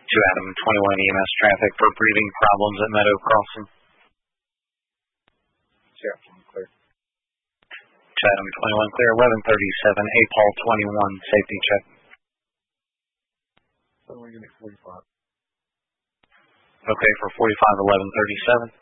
To Adam 21 EMS traffic for breathing problems at Meadow Crossing. Sheriff clear. To Adam 21 clear, 1137, A Paul 21, safety check. So we're going to 45. Okay, for 45, 1137.